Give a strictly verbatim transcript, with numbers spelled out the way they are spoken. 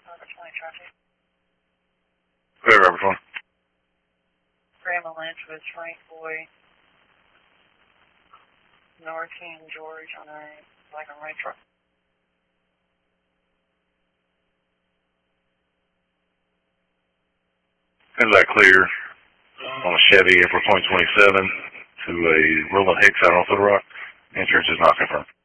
Robert twenty traffic. Clear, Robert twenty. Grandma Lynch with Frank Boy. North King George on a black and white truck. Is that clear on a Chevy April twenty twenty-seven to a Roland Hicks out on Little Rock? Insurance is not confirmed.